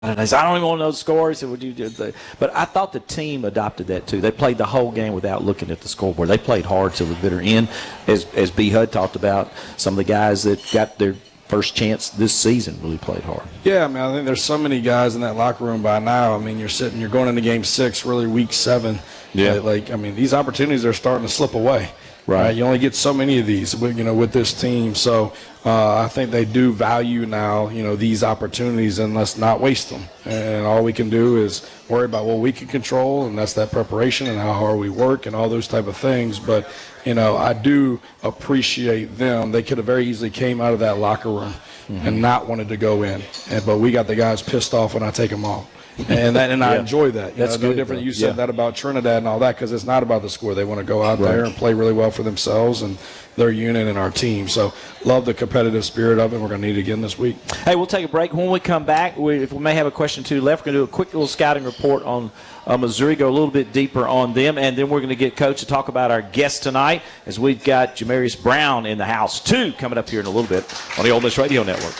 And I said, I don't even want to know the score. He said, would you do that? But I thought the team adopted that too. They played the whole game without looking at the scoreboard. They played hard till the bitter end. As B. Hud talked about, some of the guys that got their first chance this season really played hard. Yeah, I mean, I think there's so many guys in that locker room by now. I mean, you're going into game 6, really week 7. Yeah. I mean, these opportunities are starting to slip away. Right. You only get so many of these, with this team. So I think they do value now, these opportunities, and let's not waste them. And all we can do is worry about what we can control, and that's that preparation and how hard we work and all those type of things. But, I do appreciate them. They could have very easily came out of that locker room and not wanted to go in. But we got the guys pissed off when I take them off. And I enjoy that. That's no different. You said that about Trinidad and all that, because it's not about the score. They want to go out there and play really well for themselves and their unit and our team. So love the competitive spirit of it. We're going to need it again this week. Hey, we'll take a break. When we come back, if we may have a question or two left, we're going to do a quick little scouting report on Missouri, go a little bit deeper on them, and then we're going to get Coach to talk about our guest tonight, as we've got Jamarius Brown in the house, too, coming up here in a little bit on the Ole Miss Radio Network.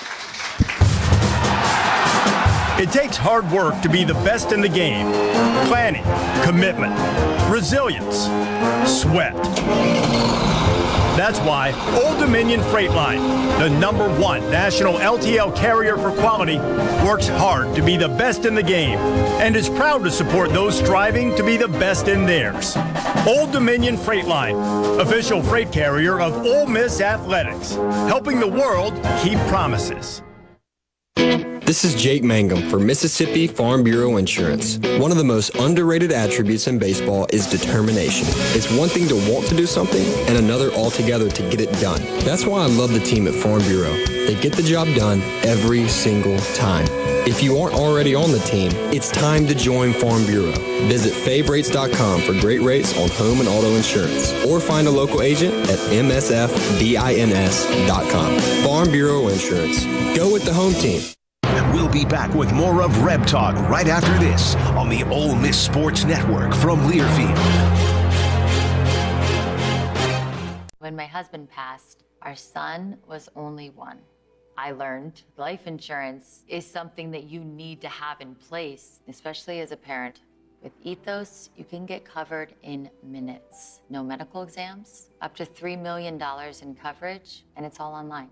It takes hard work to be the best in the game. Planning, commitment, resilience, sweat. That's why Old Dominion Freight Line, the #1 national LTL carrier for quality, works hard to be the best in the game and is proud to support those striving to be the best in theirs. Old Dominion Freight Line, official freight carrier of Ole Miss Athletics, helping the world keep promises. This is Jake Mangum for Mississippi Farm Bureau Insurance. One of the most underrated attributes in baseball is determination. It's one thing to want to do something and another altogether to get it done. That's why I love the team at Farm Bureau. They get the job done every single time. If you aren't already on the team, it's time to join Farm Bureau. Visit favrates.com for great rates on home and auto insurance, or find a local agent at msfbins.com. Farm Bureau Insurance. Go with the home team. We'll be back with more of Reb Talk right after this on the Ole Miss Sports Network from Learfield. When my husband passed, our son was only 1. I learned life insurance is something that you need to have in place, especially as a parent. With Ethos, you can get covered in minutes. No medical exams, up to $3 million in coverage, and it's all online.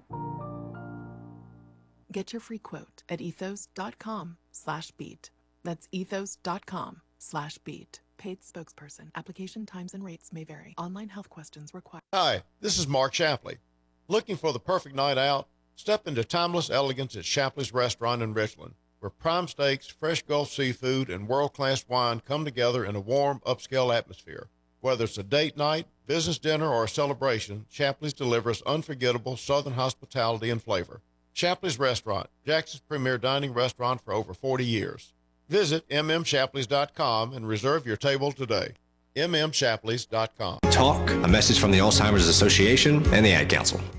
Get your free quote at ethos.com/beat. That's ethos.com/beat. Paid spokesperson. Application times and rates may vary. Online health questions required. Hi, this is Mark Shapley. Looking for the perfect night out? Step into timeless elegance at Shapley's Restaurant in Richland, where prime steaks, fresh Gulf seafood, and world-class wine come together in a warm, upscale atmosphere. Whether it's a date night, business dinner, or a celebration, Shapley's delivers unforgettable Southern hospitality and flavor. Shapley's Restaurant, Jackson's premier dining restaurant for over 40 years. Visit mmshapleys.com and reserve your table today. mmshapleys.com. Talk, a message from the Alzheimer's Association and the Ad Council.